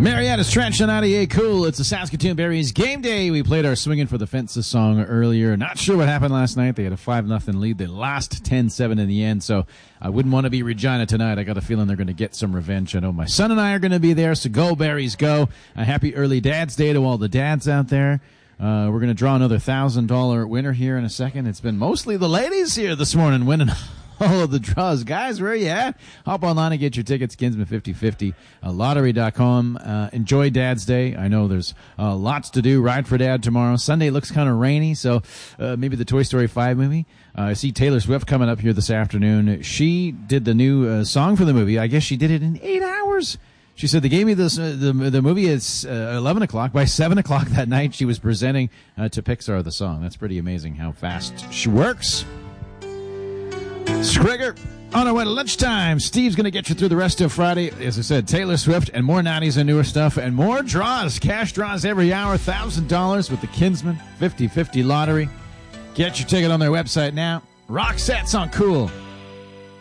Mariana's Trench on 98 Cool. It's the Saskatoon Berries game day. We played our Swinging for the Fences song earlier. Not sure what happened last night. They had a 5-0 lead. They lost 10-7 in the end, so I wouldn't want to be Regina tonight. I got a feeling they're going to get some revenge. I know my son and I are going to be there, so go Berries, go. A happy early Dad's Day to all the dads out there. We're going to draw another $1,000 winner here in a second. It's been mostly the ladies here this morning winning all of the draws. Guys, where are you at? Hop online and get your tickets, Kinsman 5050, lottery.com. Enjoy Dad's Day. I know there's lots to do. Ride for Dad tomorrow. Sunday looks kind of rainy, so maybe the Toy Story 5 movie. I see Taylor Swift coming up here this afternoon. She did the new song for the movie. I guess she did it in 8 hours. She said they gave me this the movie at 11 o'clock. By 7 o'clock that night, she was presenting to Pixar the song. That's pretty amazing how fast she works. Scrigger, on our way to lunchtime. Steve's going to get you through the rest of Friday. As I said, Taylor Swift and more 90s and newer stuff and more draws. Cash draws every hour. $1,000 with the Kinsman 50/50 lottery. Get your ticket on their website now. Rock Sets on Cool.